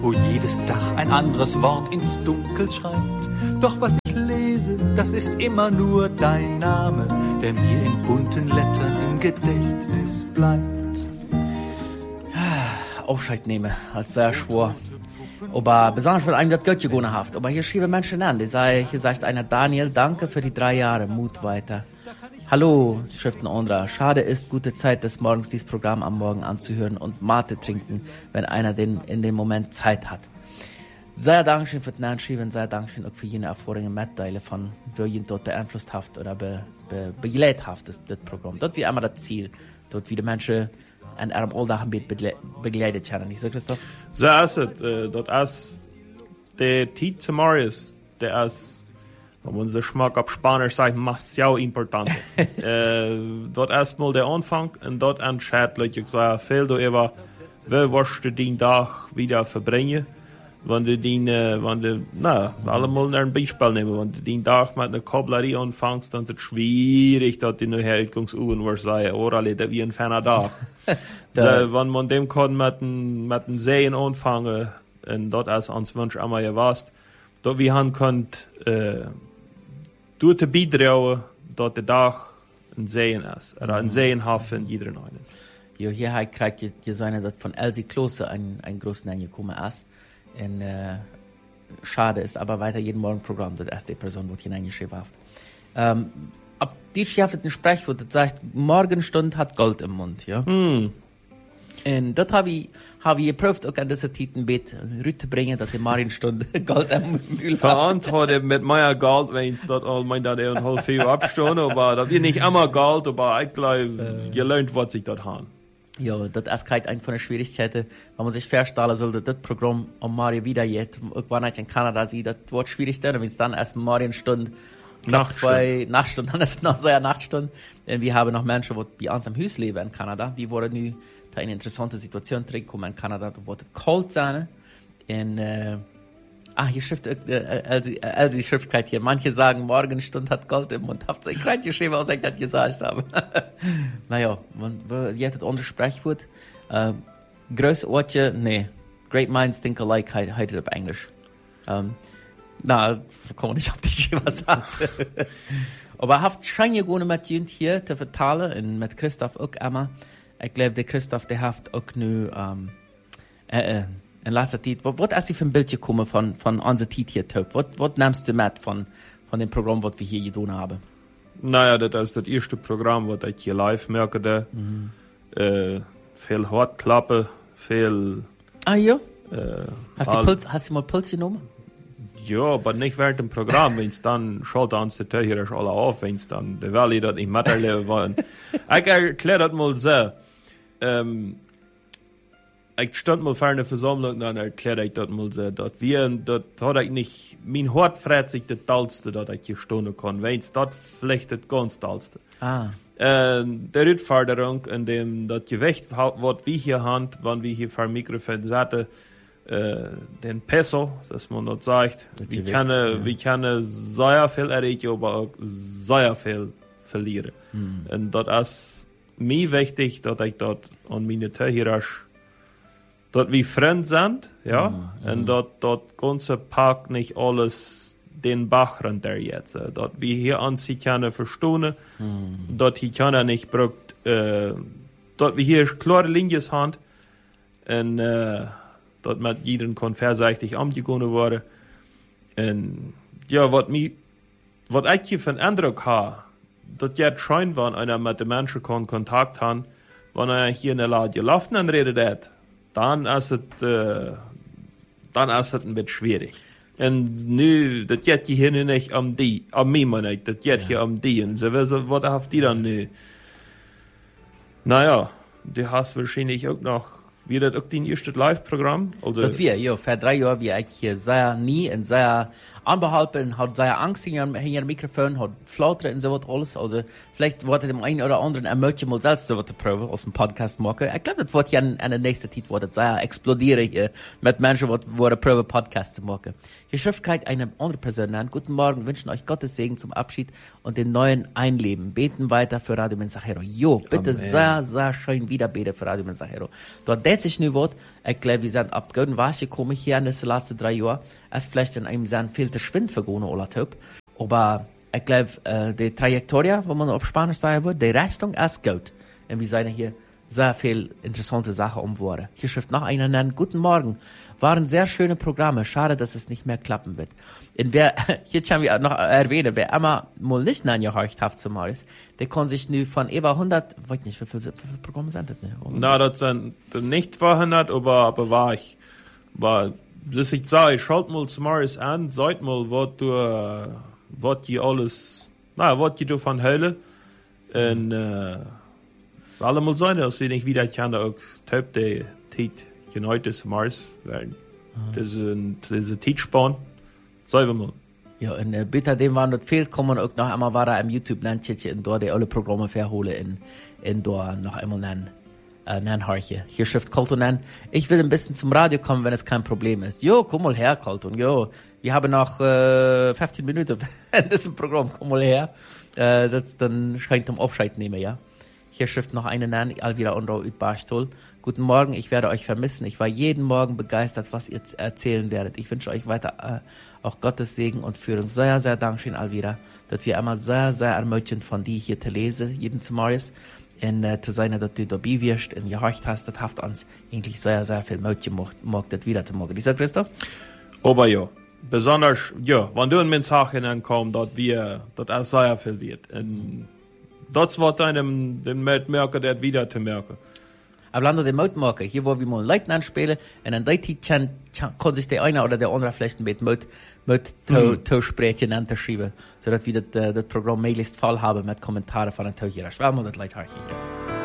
wo jedes Dach ein anderes Wort ins Dunkel schreibt. Doch was ich lese, das ist immer nur dein Name, der mir in bunten Lettern im Gedächtnis bleibt. Aufscheid nehmen, als sehr schwor. Aber besonders will einem das Gott gewonnen haft. Aber hier schrieben Menschen an, hier sagt einer, Daniel, danke für die 3 Jahre, Mut weiter. Hallo, schriften Ondra. Schade ist, gute Zeit des Morgens dieses Programm am Morgen anzuhören und Mate trinken, wenn einer in dem Moment Zeit hat. Sehr Dankeschön für den Anschreiben, sehr Dankeschön auch für jene Erfahrungen Mitteile von, wie jeden dort beeinflusst haft oder begleitet haft, das Programm. Dort wie immer das Ziel, dort wie die Menschen an ihrem Alltag begleitet werden. Nicht so, Christoph? So ist es. Dort ist der Tiet zu Marius, der ist, wenn man so Schmack auf Spanisch sagt, sehr important. Dort erstmal der Anfang und dort entscheidet, ich sage, viel du über, wie wirst du den Tag wieder verbringen, wenn du allemal ein Beispiel nehmen, wenn du den Tag mit einer Kablerie anfängst, dann ist es schwierig, dass die neue Ausgangsuhren wirst sagen, oder das wie ein ferner Tag. So, wenn man dem kann mit den Seen anfangen, und dort ist uns Wunsch einmal gewasst, dass wir haben könnt, durch die beitragen, dass der Tag ein Seen ist, oder ein Seenhafen in jeder einen. Jo, hier kriegt ihr seine, dass von Elsie Klose ein großen angekommen ist. Und schade ist, aber weiter jeden Morgen Programm, das erste Person wird hineingeschrieben hat. Ab die schafft ein Sprichwort, das sagt, Morgenstund hat Gold im Mund, ja. Und das habe ich geprüft, auch an dieser Titelbett rüberzubringen, dass die Morgenstunde Gold im Mund hat. Verantwortet mit meiner Gold, wenn es dort all mein da und halb 4 abstunden, aber das wird nicht immer Gold, aber ich glaube, gelernt, was ich dort haben. Ja, das ist gerade eine von den Schwierigkeiten, wenn man sich vorstellen sollte, das Programm um Mario wieder jetzt, irgendwann in Kanada sieht, das wird schwierig sein, wenn es dann erst Morgenstunde, Nachtstunde, dann ist es noch so eine Nachtstunde. Und wir haben noch Menschen, die bei uns am Haus leben in Kanada, die wurden nu in eine interessante Situation zurückkommen in Kanada, da wird es kalt sein. Und, hier schrift, Elsie schrift gerade hier, manche sagen, Morgenstund hat Gold im Mund. Habt ihr gerade geschrieben, was ich das gesagt habe? Naja, ihr hattet unser Sprichwort. Größe Ortje, nee. Great minds think alike, heißt auf Englisch. Da kann man nicht auf die was sagen. Aber habt schon ja gerne mit jemand hier zu vertalen und mit Christoph auch immer. Ich glaube, der Christoph, der hat auch nur, in letzter Zeit, was ist für ein Bild gekommen von unserer Zeit hier, Töp? Was nimmst du mit von dem Programm, was wir hier getan haben? Naja, das ist das erste Programm, was ich hier live merke. Viel Hartklappe, viel... Ah ja? Hast du mal Puls genommen? Ja, aber nicht während dem Programm, wenn es dann schaut uns die Tür hier alle auf, wenn es dann die Welle das nicht miterleben wollen. Ich erkläre das mal so. Ich stand mal vor einer Versammlung und dann erkläre ich das mal so, dass hat ich nicht, mein Hort fragt sich das Tollste, dass ich hier stehen kann, wenn es das vielleicht das ganz Tollste. Der Rückforderung, in dem das Gewicht, was wir hier haben, wenn wir hier vor dem Mikrofon sitzen, den Peso, dass man das sagt, wir können sehr viel erreichen, aber auch sehr viel verlieren. Und das ist mir wichtig, dass ich dort an meine Tür dort wir Freunde sind, ja, und dort ganze Park nicht alles den Bach runter jetzt. Dort wir hier an sich können verstehen, dort hier können nicht braucht, dort wir hier klare Linien haben, und dort mit jedem kann verseitig angegangen worden. Und ja, was ich hier für einen Eindruck habe, dass jetzt scheint, wenn einer mit den Menschen Kontakt hat, wenn er hier in der Lade gelaufen und redet hat, dann ist es ein bisschen schwierig. Und nu, das geht hier nicht um mich meine ich, das geht hier um die. Und so, was habt ihr dann nu? Naja, du hast wahrscheinlich auch noch, wie das auch dein erstes Live-Programm? Das wir, vor 3 Jahren, wie ich hier sehr nie und sehr anbehalten, hat sehr Angst hinter dem Mikrofon, hat Flautern und so was alles. Also, vielleicht wird dem einen oder anderen ermöglichen, mal selbst so was zu proben, aus dem Podcast machen. Ich glaube, das wird ja in der nächsten Zeit, wird das sehr explodieren hier, mit Menschen, die proben, Podcasts zu machen. Die Schrift kriegt eine andere Person an. Guten Morgen, wünschen euch Gottes Segen zum Abschied und den neuen Einleben. Beten weiter für Radio Mensajero. Jo, bitte sehr, sehr schön wieder beten für Radio Mensajero. Dort sich nu wird, ich glaube, wir sind abgegangen, was gekommen hier in den letzten 3 Jahren, es vielleicht in einem sehr viel zu schwind vergangen, oder Typ. Aber ich glaube, die Trajektorie, wo man auf Spanisch sagen würde, die Richtung ist gut. Und wir sind hier sehr viel interessante Sachen umgeworden. Hier schreibt noch einer nennen, guten Morgen. Waren sehr schöne Programme. Schade, dass es nicht mehr klappen wird. Und wer, hier kann wir noch erwähnen, wer immer mal nicht angehört hat zu Marius, der kann sich nu von über 100, weiß nicht, wie viele Programme sind das nicht? Na, das sind nicht 200, aber war ich. Aber, das ich sage, ich schalte mal zu Marius an, seid mal, was du von Hölle, und, alle mal sein, dass sie nicht wieder kann, auch Typ, der Tit, genau das Mars, weil das ist ein Titspan, sagen wir mal. Ja, und bitte dem waren das viel, kommen auch noch einmal war im YouTube nennt und dort die alle Programme verholen in dort noch einmal nennen Harche. Hier schrift Colton nennen, ich will ein bisschen zum Radio kommen, wenn es kein Problem ist. Jo, komm mal her, Colton, jo, wir haben noch 15 Minuten in diesem Programm, komm mal her. Das dann scheint zum Aufscheid nehmen, ja. Hier schrift noch eine nennen, Alvira Unro ut Barstol. Guten Morgen, ich werde euch vermissen. Ich war jeden Morgen begeistert, was ihr erzählen werdet. Ich wünsche euch weiter auch Gottes Segen und Führung. Sehr, sehr Dankeschön, Alvira, dass wir immer sehr, sehr ermutigend von dir hier zu lesen, jeden zu Marius, und zu sein, dass du dabei wirst und gehorcht hast. Das hat uns eigentlich sehr, sehr viel Mut gemacht, das wieder zu machen. Dieser Christoph? Aber ja, besonders, ja, wenn du in meine Sachen ankommst, dass auch sehr viel wird. Und das wird einem den Mitmerker, der wieder zu merken. Aber landen den Mitmerker, hier wo wir mal Leuten anspielen, und dann kann sich der eine oder der andere vielleicht mit sprechen und schreiben, sodass wir das Programm möglichst voll haben mit Kommentaren von den Tauchern. Ich will mal das Leute hier.